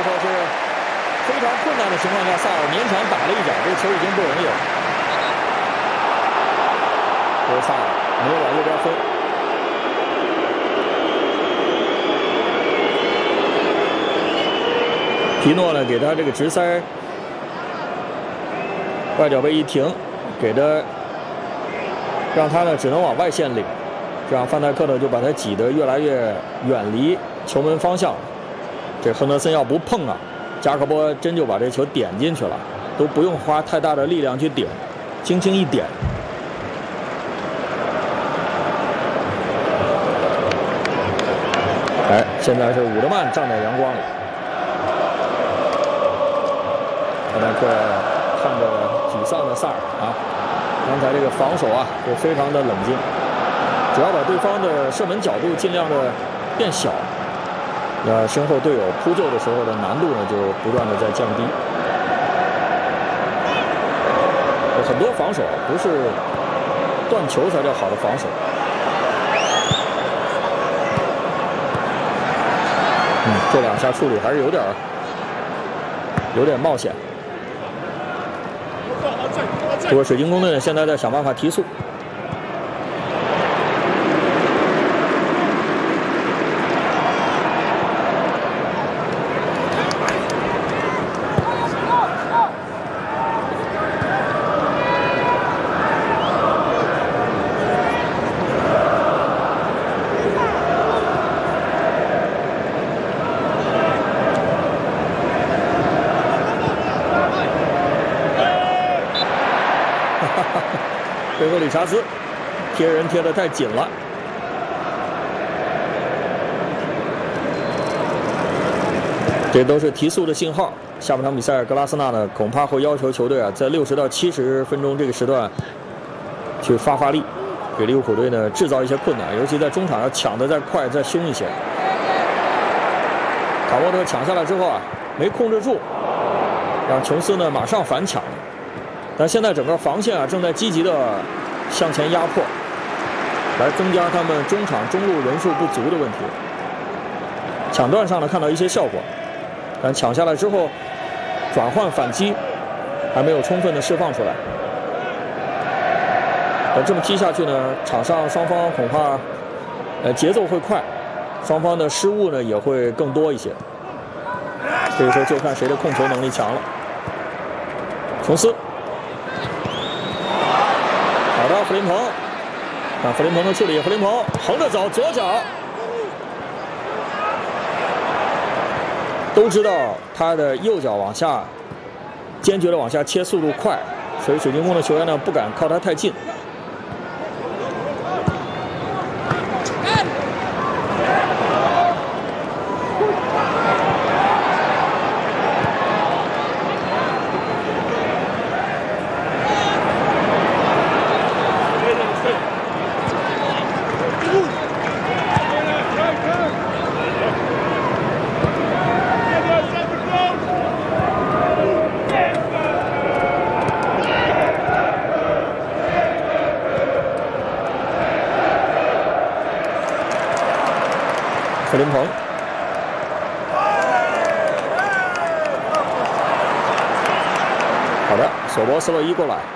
说是非常困难的情况下，萨尔勉强打了一脚，这球已经不容易了。这是萨尔没有往右边分。皮诺呢，给他这个直塞，外脚背一停，给的让他呢只能往外线领，这样范戴克呢就把他挤得越来越远离球门方向。这亨德森要不碰啊，加克波真就把这球点进去了，都不用花太大的力量去顶，轻轻一点。哎，现在是伍德曼站在阳光里。范戴克看着沮丧的萨尔啊，刚才这个防守啊就非常的冷静，只要把对方的射门角度尽量的变小，那身后队友扑救的时候的难度呢就不断的在降低。很多防守不是断球才叫好的防守。这两下处理还是有点冒险。不过水晶宫队呢，现在在想办法提速。最后理查兹贴人贴得太紧了，这都是提速的信号。下半场比赛，格拉斯纳呢恐怕会要求球队啊在60到70分钟这个时段去发力，给利物浦队呢制造一些困难，尤其在中场要抢得再快再凶一些。卡沃特抢下来之后啊没控制住，让琼斯呢马上反抢。但现在整个防线啊正在积极的向前压迫，来增加他们中场中路人数不足的问题。抢断上呢看到一些效果，但抢下来之后转换反击还没有充分的释放出来。这么踢下去呢，场上双方恐怕节奏会快，双方的失误呢也会更多一些。这个时候就看谁的控球能力强了。琼斯。好的，弗林鹏，看弗林鹏的处理，弗林鹏横着走，左脚，都知道他的右脚往下，坚决的往下切，速度快，所以水晶宫的球员呢不敢靠他太近。弗林鹏，好的，索博斯洛伊过来，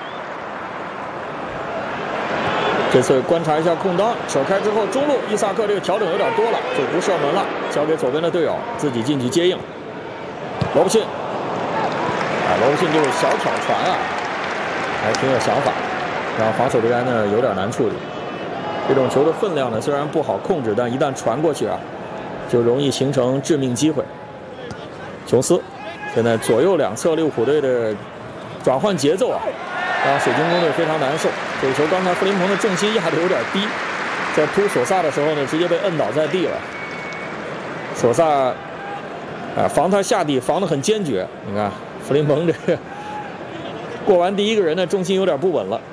这次观察一下空当，扯开之后中路伊萨克这个调整有点多了，就不射门了，交给左边的队友自己进去接应。罗布逊，罗布逊这个小挑传啊，还挺有想法，让防守队员呢有点难处理。这种球的分量呢虽然不好控制，但一旦传过去啊，就容易形成致命机会。琼斯现在左右两侧利物浦队的转换节奏啊，让水晶宫队非常难受。这个球刚才弗林鹏的重心压得有点低，在扑索萨的时候呢，直接被摁倒在地了。索萨防他下地防得很坚决，你看弗林鹏这个过完第一个人呢，重心有点不稳了。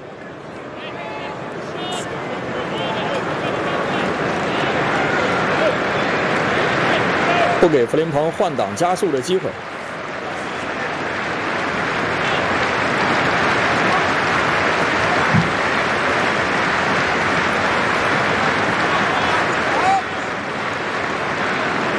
不给弗林鹏换挡加速的机会。